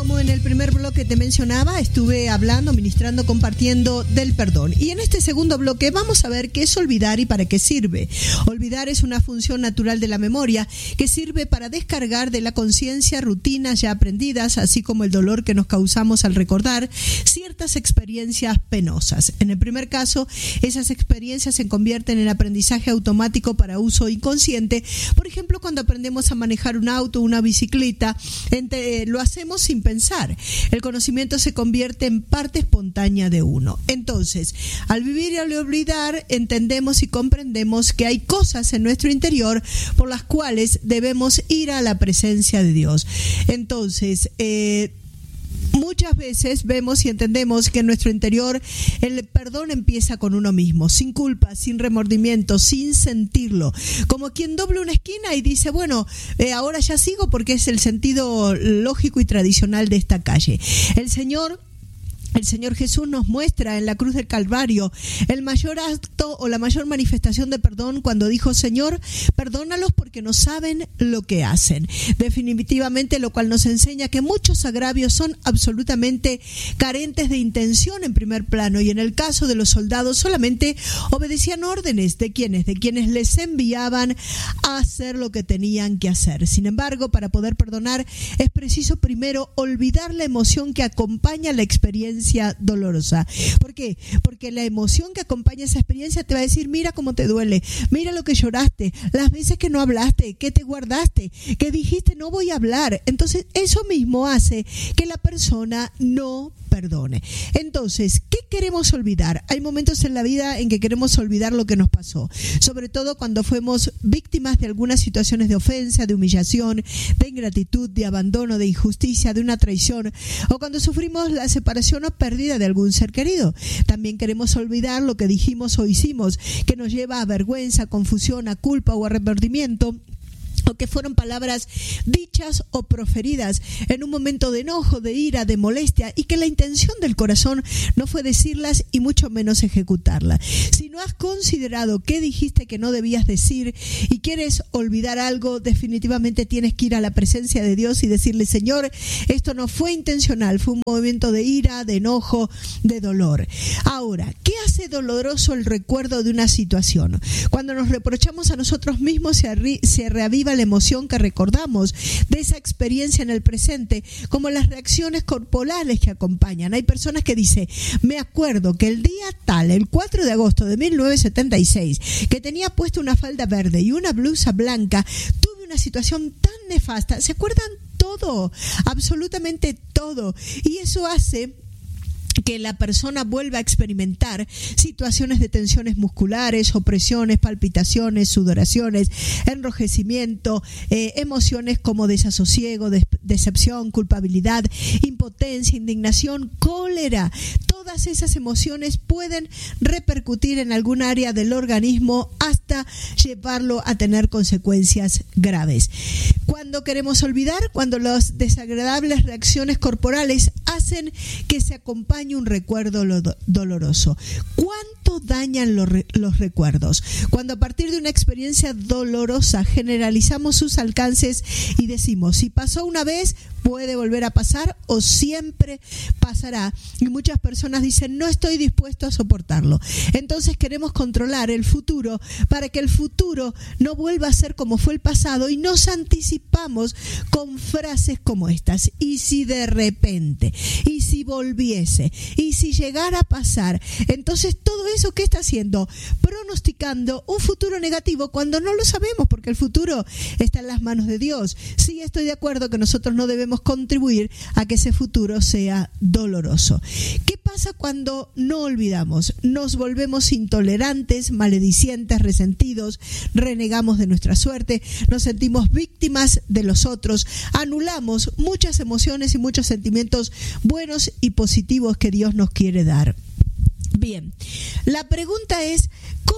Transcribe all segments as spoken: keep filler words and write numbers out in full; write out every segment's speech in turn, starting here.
Como en el primer bloque te mencionaba, estuve hablando, ministrando, compartiendo del perdón. Y en este segundo bloque vamos a ver qué es olvidar y para qué sirve. Olvidar es una función natural de la memoria que sirve para descargar de la conciencia rutinas ya aprendidas, así como el dolor que nos causamos al recordar ciertas experiencias penosas. En el primer caso, esas experiencias se convierten en aprendizaje automático para uso inconsciente. Por ejemplo, cuando aprendemos a manejar un auto o una bicicleta, entre, lo hacemos sin pensar. El conocimiento se convierte en parte espontánea de uno. Entonces, al vivir y al olvidar, entendemos y comprendemos que hay cosas en nuestro interior por las cuales debemos ir a la presencia de Dios. Entonces, eh, muchas veces vemos y entendemos que en nuestro interior el perdón empieza con uno mismo, sin culpa, sin remordimiento, sin sentirlo. Como quien dobla una esquina y dice, bueno, eh, ahora ya sigo porque es el sentido lógico y tradicional de esta calle. El Señor... El Señor Jesús nos muestra en la cruz del Calvario el mayor acto o la mayor manifestación de perdón cuando dijo, Señor, perdónalos porque no saben lo que hacen. Definitivamente, lo cual nos enseña que muchos agravios son absolutamente carentes de intención en primer plano, y en el caso de los soldados solamente obedecían órdenes de quienes, de quienes les enviaban a hacer lo que tenían que hacer. Sin embargo, para poder perdonar es preciso primero olvidar la emoción que acompaña la experiencia dolorosa. ¿Por qué? Porque la emoción que acompaña esa experiencia te va a decir, mira cómo te duele, mira lo que lloraste, las veces que no hablaste, que te guardaste, que dijiste no voy a hablar. Entonces eso mismo hace que la persona no perdone. Entonces, ¿qué queremos olvidar? Hay momentos en la vida en que queremos olvidar lo que nos pasó, sobre todo cuando fuimos víctimas de algunas situaciones de ofensa, de humillación, de ingratitud, de abandono, de injusticia, de una traición, o cuando sufrimos la separación o pérdida de algún ser querido. También queremos olvidar lo que dijimos o hicimos que nos lleva a vergüenza, confusión, a culpa o a remordimiento, o que fueron palabras dichas o proferidas en un momento de enojo, de ira, de molestia, y que la intención del corazón no fue decirlas y mucho menos ejecutarlas. Si no has considerado qué dijiste que no debías decir y quieres olvidar algo, definitivamente tienes que ir a la presencia de Dios y decirle, Señor, esto no fue intencional, fue un movimiento de ira, de enojo, de dolor. Ahora, ¿qué hace doloroso el recuerdo de una situación? Cuando nos reprochamos a nosotros mismos, se, arri- se reaviva la emoción que recordamos de esa experiencia en el presente, como las reacciones corporales que acompañan. Hay personas que dicen, me acuerdo que el día tal, el cuatro de agosto de mil novecientos setenta y seis, que tenía puesto una falda verde y una blusa blanca, tuve una situación tan nefasta. ¿Se acuerdan? Todo, absolutamente todo. Y eso hace que la persona vuelva a experimentar situaciones de tensiones musculares, opresiones, palpitaciones, sudoraciones, enrojecimiento, eh, emociones como desasosiego, des- decepción, culpabilidad, impotencia, indignación, cólera. Todas esas emociones pueden repercutir en algún área del organismo hasta llevarlo a tener consecuencias graves. Cuando queremos olvidar, cuando las desagradables reacciones corporales hacen que se acompañe un recuerdo lo- doloroso. ¿Cuánto dañan los, re- los recuerdos? Cuando a partir de una experiencia dolorosa generalizamos sus alcances y decimos, si pasó una vez, puede volver a pasar o siempre pasará. Y muchas personas dicen, no estoy dispuesto a soportarlo. Entonces queremos controlar el futuro para que el futuro no vuelva a ser como fue el pasado, y nos anticipamos con frases como estas. Y si de repente, y si volviese, y si llegara a pasar. Entonces todo eso, ¿qué está haciendo? Pronosticando un futuro negativo cuando no lo sabemos, porque el futuro está en las manos de Dios. Sí, estoy de acuerdo que nosotros no debemos contribuir a que ese futuro sea doloroso. ¿Qué pasa cuando no olvidamos? Nos volvemos intolerantes, maledicientes, resentidos, renegamos de nuestra suerte, nos sentimos víctimas de los otros, anulamos muchas emociones y muchos sentimientos buenos y positivos que Dios nos quiere dar. Bien, la pregunta es, ¿cómo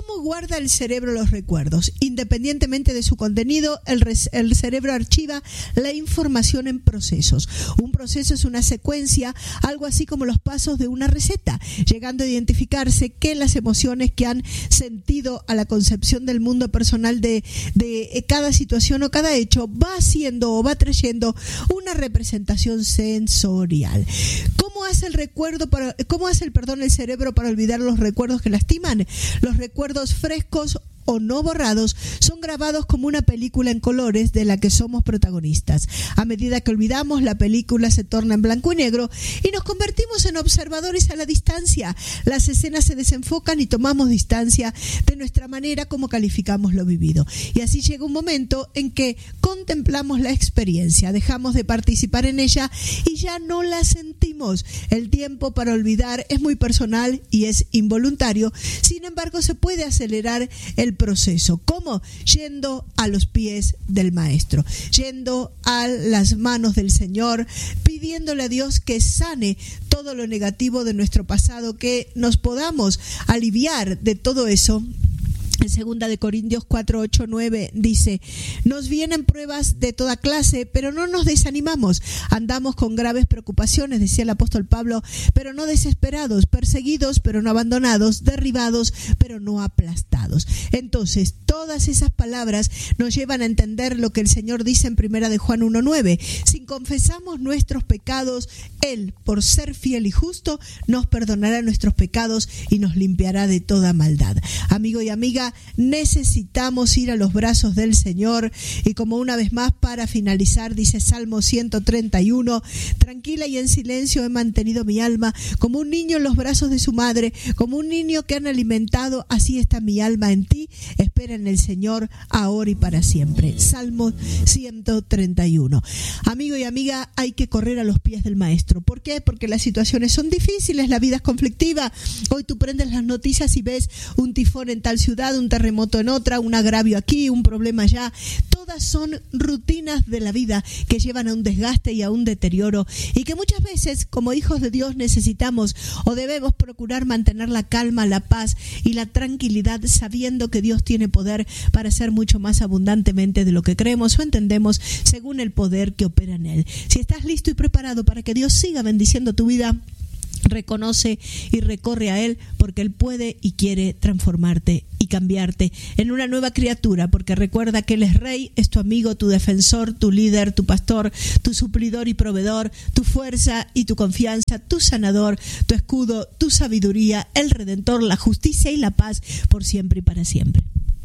¿Cómo guarda el cerebro los recuerdos? Independientemente de su contenido, el, el cerebro archiva la información en procesos. Un proceso es una secuencia, algo así como los pasos de una receta, llegando a identificarse que las emociones que han sentido a la concepción del mundo personal de, de cada situación o cada hecho va haciendo o va trayendo una representación sensorial. ¿Cómo hace el recuerdo para, cómo hace el perdón el cerebro para olvidar los recuerdos que lastiman? Los recuerdos frescos o no borrados son grabados como una película en colores de la que somos protagonistas. A medida que olvidamos, la película se torna en blanco y negro y nos convertimos en observadores a la distancia. Las escenas se desenfocan y tomamos distancia de nuestra manera como calificamos lo vivido. Y así llega un momento en que contemplamos la experiencia, dejamos de participar en ella y ya no la sentimos. El tiempo para olvidar es muy personal y es involuntario. Sin embargo, se puede acelerar el proceso. ¿Cómo? Yendo a los pies del Maestro, yendo a las manos del Señor, pidiéndole a Dios que sane todo lo negativo de nuestro pasado, que nos podamos aliviar de todo eso. En segunda de Corintios cuatro, ocho, nueve dice: nos vienen pruebas de toda clase, pero no nos desanimamos. Andamos con graves preocupaciones, decía el apóstol Pablo, pero no desesperados, perseguidos, pero no abandonados, derribados, pero no aplastados. Entonces, todas esas palabras nos llevan a entender lo que el Señor dice en primera de Juan uno, nueve. Si confesamos nuestros pecados, Él, por ser fiel y justo, nos perdonará nuestros pecados y nos limpiará de toda maldad. Amigo y amiga, necesitamos ir a los brazos del Señor. Y como una vez más, para finalizar, dice Salmo ciento treinta y uno: tranquila y en silencio he mantenido mi alma, como un niño en los brazos de su madre, como un niño que han alimentado, así está mi alma en ti, espera en el Señor ahora y para siempre. Salmo ciento treinta y uno. Amigo y amiga, hay que correr a los pies del Maestro. ¿Por qué? Porque las situaciones son difíciles, la vida es conflictiva. Hoy tú prendes las noticias y ves un tifón en tal ciudad, un terremoto en otra, un agravio aquí, un problema allá. Todas son rutinas de la vida que llevan a un desgaste y a un deterioro, y que muchas veces como hijos de Dios necesitamos o debemos procurar mantener la calma, la paz y la tranquilidad, sabiendo que Dios tiene poder para hacer mucho más abundantemente de lo que creemos o entendemos, según el poder que opera en Él. Si estás listo y preparado para que Dios siga bendiciendo tu vida, reconoce y recorre a Él, porque Él puede y quiere transformarte y cambiarte en una nueva criatura, porque recuerda que Él es Rey, es tu amigo, tu defensor, tu líder, tu pastor, tu suplidor y proveedor, tu fuerza y tu confianza, tu sanador, tu escudo, tu sabiduría, el Redentor, la justicia y la paz por siempre y para siempre.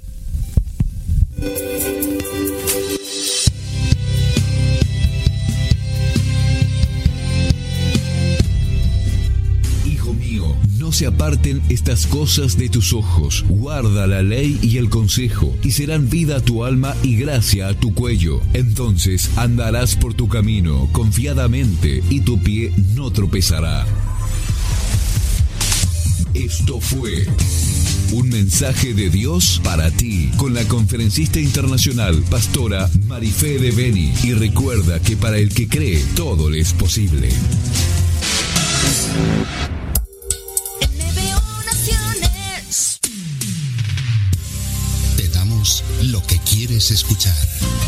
No se aparten estas cosas de tus ojos. Guarda la ley y el consejo, y serán vida a tu alma y gracia a tu cuello. Entonces andarás por tu camino confiadamente, y tu pie no tropezará. Esto fue un mensaje de Dios para ti, con la conferencista internacional, pastora Marifé de Beni. Y recuerda que para el que cree, todo le es posible. Lo que quieres escuchar.